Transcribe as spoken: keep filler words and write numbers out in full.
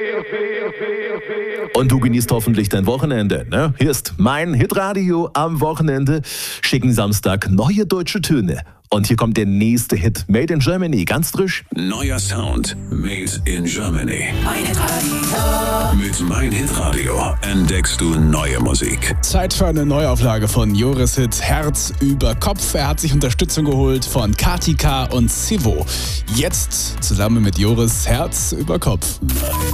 Und du genießt hoffentlich dein Wochenende, ne? Hier ist mein Hitradio am Wochenende. Schicken Samstag neue deutsche Töne. Und hier kommt der nächste Hit. Made in Germany, ganz frisch. Neuer Sound. Made in Germany. Mein Hitradio. Mit Mein Hitradio entdeckst du neue Musik. Zeit für eine Neuauflage von Joris Hit Herz über Kopf. Er hat sich Unterstützung geholt von Katika und Sivo. Jetzt zusammen mit Joris Herz über Kopf.